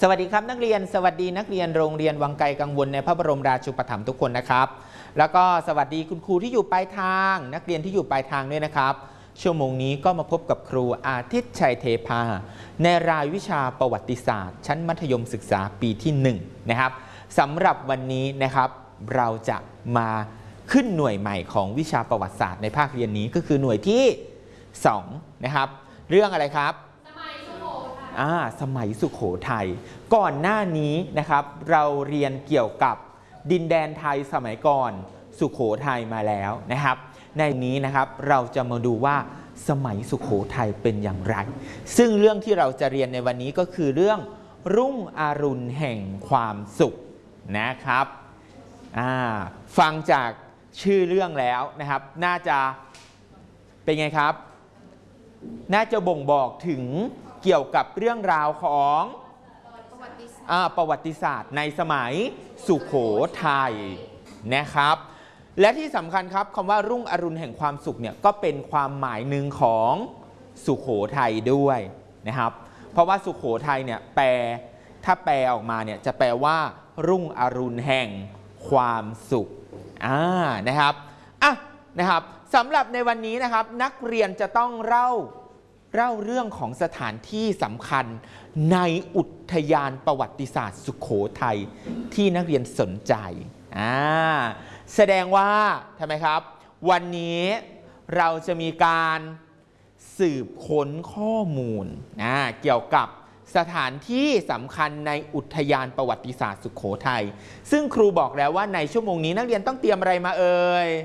สวัสดีครับนักเรียนสวัสดีนักเรียนโรงเรียนวังไกลกังวลในพระบรมราชูปถัมภ์ทุกคนนะครับแล้วก็สวัสดีคุณครูที่อยู่ปลายทางนักเรียนที่อยู่ปลายทางด้วยนะครับชั่วโมงนี้ก็มาพบกับครูอาทิตย์ชัยเทพาในรายวิชาประวัติศาสตร์ชั้นมัธยมศึกษาปีที่1นะครับสำหรับวันนี้นะครับเราจะมาขึ้นหน่วยใหม่ของวิชาประวัติศาสตร์ในภาคเรียนนี้ก็คือหน่วยที่2นะครับเรื่องอะไรครับสมัยสุโขทัยก่อนหน้านี้นะครับเราเรียนเกี่ยวกับดินแดนไทยสมัยก่อนสุโขทัยมาแล้วนะครับในนี้นะครับเราจะมาดูว่าสมัยสุโขทัยเป็นอย่างไรซึ่งเรื่องที่เราจะเรียนในวันนี้ก็คือเรื่องรุ่งอรุณแห่งความสุขนะครับฟังจากชื่อเรื่องแล้วนะครับน่าจะเป็นไงครับน่าจะบ่งบอกถึงเกี่ยวกับเรื่องราวของประวัติศาสตร์ในสมัยสุโขทัยนะครับและที่สำคัญครับคำว่ารุ่งอรุณแห่งความสุขเนี่ยก็เป็นความหมายหนึ่งของสุโขทัยด้วยนะครับเพราะว่าสุโขทัยเนี่ยถ้าแปลออกมาเนี่ยจะแปลว่ารุ่งอรุณแห่งความสุขนะครับสำหรับในวันนี้นะครับนักเรียนจะต้องเล่าเรื่องของสถานที่สำคัญในอุทยานประวัติศาสตร์สุโขทัยที่นักเรียนสนใจแสดงว่าทำไมครับวันนี้เราจะมีการสืบค้นข้อมูลเกี่ยวกับสถานที่สำคัญในอุทยานประวัติศาสตร์สุโขทัยซึ่งครูบอกแล้วว่าในชั่วโมงนี้นักเรียนต้องเตรียมอะไรมาเอ่ย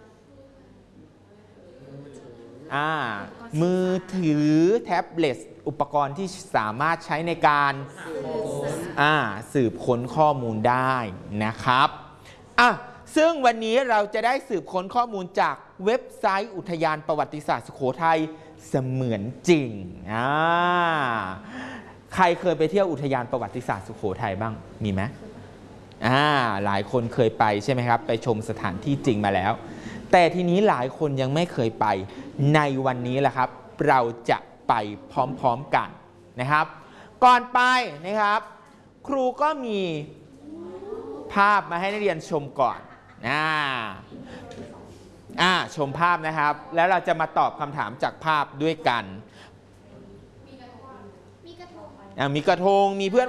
มือถือแท็บเล็ตอุปกรณ์ที่สามารถใช้ในการสืบค้นข้อมูลได้นะครับซึ่งวันนี้เราจะได้สืบค้นข้อมูลจากเว็บไซต์อุทยานประวัติศาสตร์สุโขทัยเสมือนจริงใครเคยไปเที่ยวอุทยานประวัติศาสตร์สุโขทัยบ้างมีไหมหลายคนเคยไปใช่ไหมครับไปชมสถานที่จริงมาแล้วแต่ทีนี้หลายคนยังไม่เคยไปในวันนี้แหละครับเราจะไปพร้อมๆกันนะครับก่อนไปนะครับครูก็มีภาพมาให้นักเรียนชมก่อนชมภาพนะครับแล้วเราจะมาตอบคำถามจากภาพด้วยกันมีกระทงมีเพื่อน